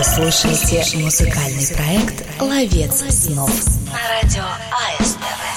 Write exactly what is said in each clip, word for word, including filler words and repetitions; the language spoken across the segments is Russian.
Вы слушаете музыкальный проект «Ловец снов» на радио АСТВ.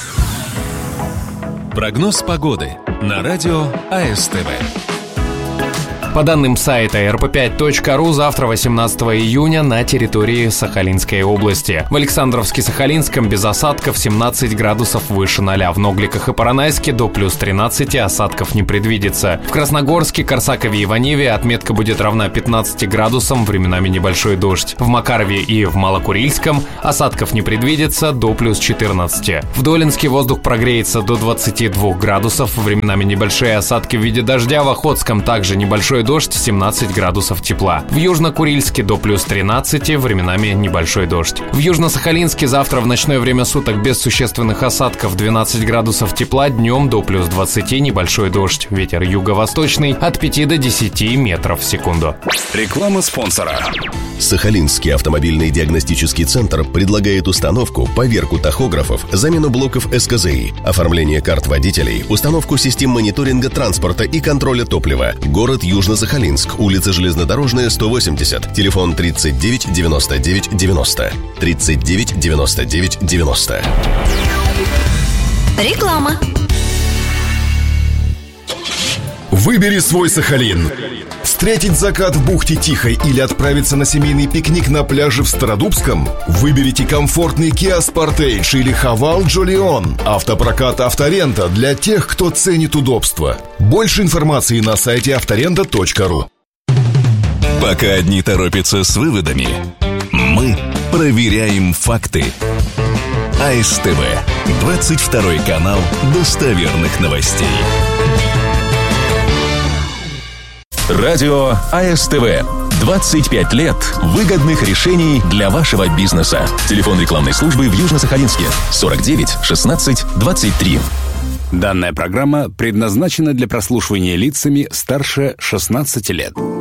Прогноз погоды на радио АСТВ. По данным сайта эр пэ пять точка ру, завтра, восемнадцатого июня, на территории Сахалинской области. В Александровске-Сахалинском без осадков семнадцать градусов выше ноля. В Ногликах и Поронайске до плюс тринадцати, осадков не предвидится. В Красногорске, Корсакове и Иваневе отметка будет равна пятнадцати градусам, временами небольшой дождь. В Макарове и в Малокурильском осадков не предвидится, до плюс четырнадцати. В Долинске воздух прогреется до двадцати двух градусов, временами небольшие осадки в виде дождя. В Охотском также небольшой дождь, семнадцать градусов тепла. В Южно-Курильске до плюс тринадцати, временами небольшой дождь. В Южно-Сахалинске завтра в ночное время суток без существенных осадков, двенадцать градусов тепла, днем до плюс двадцати, небольшой дождь. Ветер юго-восточный от пяти до десяти метров в секунду. Реклама спонсора. Сахалинский автомобильный диагностический центр предлагает установку, поверку тахографов, замену блоков эс ка зэ и, оформление карт водителей, установку систем мониторинга транспорта и контроля топлива. Город Южно-Сахалинск, улица Железнодорожная, сто восемьдесят, телефон тридцать девять девяносто девять девяносто, тридцать девять девяносто девять девяносто. Реклама. Выбери свой Сахалин. Встретить закат в бухте Тихой или отправиться на семейный пикник на пляже в Стародубском? Выберите комфортный Kia Sportage или Haval Jolion. Автопрокат «Авторента» для тех, кто ценит удобство. Больше информации на сайте авторента точка ру. Пока одни торопятся с выводами, мы проверяем факты. АСТВ. двадцать второй канал достоверных новостей. Радио АСТВ. двадцать пять лет выгодных решений для вашего бизнеса. Телефон рекламной службы в Южно-Сахалинске сорок девять шестнадцать двадцать три. Данная программа предназначена для прослушивания лицами старше шестнадцати лет.